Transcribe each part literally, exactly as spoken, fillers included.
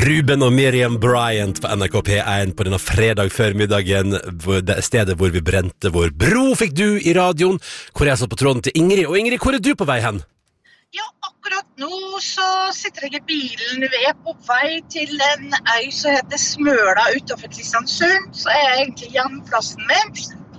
Ruben og Miriam Bryant på N R K P én på denne fredag førmiddagen, det stedet hvor vi brente vår bro, fikk du i radioen, hvor jeg satt på tråden til Ingrid. Og Ingrid, hvor er du på vei hen? Ja, akkurat nå så sitter jeg i bilen. Vi er på vei til en øy som heter Smøla utenfor Kristiansund, så er jeg egentlig hjemplassen min.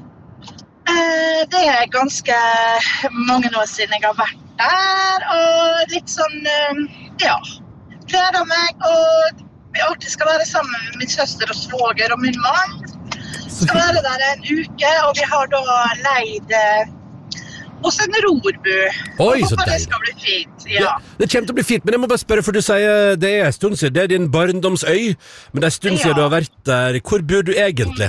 Det er ganske mange år siden jeg har vært der, og litt sånn, ja, gleder meg, og vi alltid skal være sammen med min søster og svoger og min mann. Skal være der en uke, og vi har da leid oss en rorbu. Oi, så deilig. Det skal bli fint, ja. Ja. Det kommer til å bli fint, men jeg må bare spørre, for du sier det er en stund siden, det er din barndomsøy, men det er en stund siden Ja. du har vært der. Hvor bor du egentlig?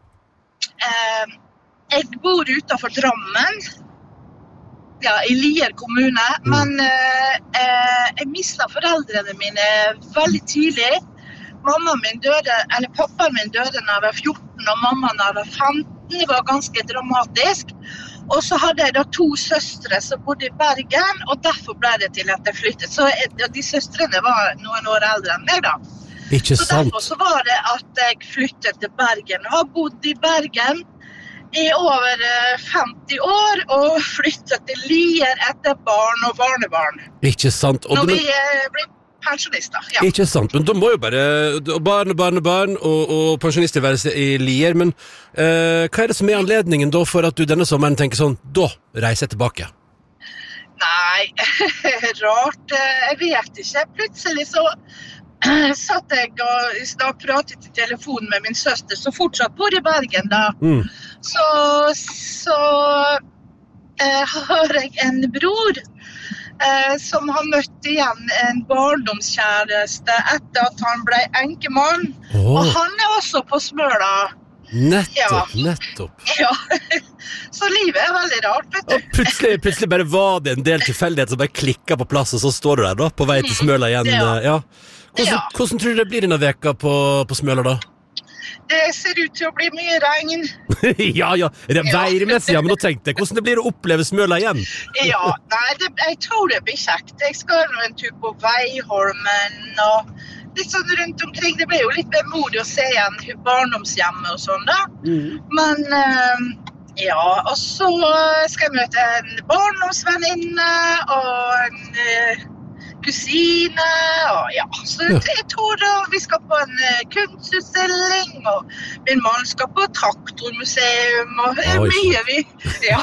Eh, jeg bor utenfor Drammen, ja, i Lier kommune, Mm. men eh, eh, jeg mistet foreldrene mine veldig tidlig. Mamma min døde, eller pappaen min døde når jeg var fjorten, og mamma når jeg var femten. Det var ganske dramatisk. Og så hadde jeg da to søstre som bodde i Bergen, og derfor ble det til at jeg flyttet. Så jeg, de søstrene var noen år eldre enn meg da. Ikke Så sant? derfor så var det at jeg flyttet til Bergen. Jeg har bodd i Bergen i over eh, femti år, og flyttet til Lier etter barn og barnebarn. Ikke sant? Og Når du, vi eh, blir pensjonister, ja. Ikke sant, men da må jo bare barn og barn og barn og, og pensjonister være i Lier, men eh, hva er det som er anledningen da for at du denne sommeren tenker sånn, da reiser jeg tilbake? Nei, rart. eh, Jeg vet ikke. Plutselig så satt jeg og da pratet i telefonen med min søster, som fortsatt bor i Bergen da. Mm. Så, så eh, har jeg en bror eh, som har møtt igjen en barndomskjæreste etter at han ble enkemann. Åh, Og han er også på Smøla. nettopp, Ja. nettopp. Ja, så livet er veldig rart, vet Og du. plutselig, plutselig bare var det en del tilfeldighet som bare klikket på plass, og så står du der da, på vei til Smøla igjen. Ja. eh, Ja. Hvordan, Ja. hvordan tror du det blir denne veka på, på Smøla da? Det ser ut til å bli mye regn. ja, ja, det er Ja. veirmessig, ja, men nå tenkte jeg hvordan det blir å oppleve Smøla igjen. Ja, nei, det, jeg tror det blir kjekt. Jeg skal nå en tur på Veiholmen og litt sånn rundt omkring. Det ble jo litt vemodig å se igjen barndomshjemmet og sånn da. Men eh, ja, og så skal jeg møte en barndomsvenninne og en eh, kusine, og ja, så Ja. jeg tror da vi skal på en eh, kunstutstilling, og min mann skal på traktormuseum, og det er Oi. mye vi, ja.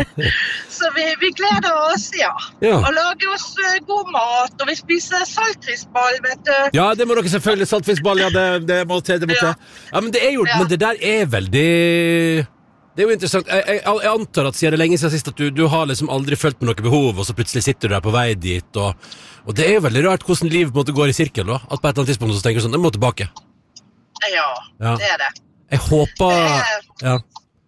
Så vi, vi gleder oss, ja. Ja. Og lager oss eh, god mat, og vi spiser saltfiskball, vet du. Ja, det må dere selvfølgelig, saltfiskball, ja, det, det må til, det må til. Ja. Ja, men det er jo, Ja. men det der er veldig... Det er jo interessant. Jeg, jeg, jeg antar at siden det er lenge siden sist at du, du har liksom aldri følt med noe behov, og så plutselig sitter du der på vei dit, og, og det er jo veldig rart hvordan livet på en måte går i sirkel da, at på et eller annet tidspunkt så tenker du sånn, jeg må tilbake. Ja, Ja. det er det. Jeg håper... Det Ja.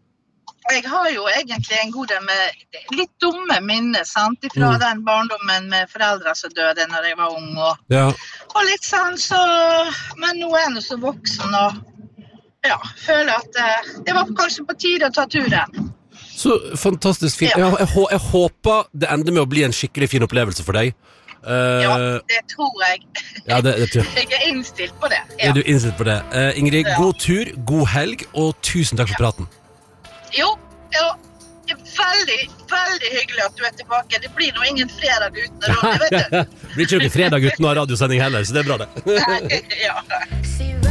Jeg har jo egentlig en god del med litt dumme minner, sant? Fra Mm. den barndommen med foreldre som døde når jeg var ung, og, Ja. og litt sånn, så... Men nå er jeg nå så voksen, og ja, føler at eh, det var kanskje på tide å ta turen. Så fantastisk fint. Ja. Jeg, jeg, hå- jeg håper det ender med å bli en skikkelig fin opplevelse for deg. Eh, Ja, det tror jeg. ja, det, det tror jeg. Jeg er innstilt på det. Er Ja. du innstilt på det? Eh, Ingrid, Ja. god tur, god helg, og tusen takk for praten. Jo, ja, det er veldig, veldig hyggelig at du er tilbake. Det blir nå ingen fredag uten Ronny, vet du. Det blir ikke noen fredag uten å ha radiosending heller, så det er bra det. Ja.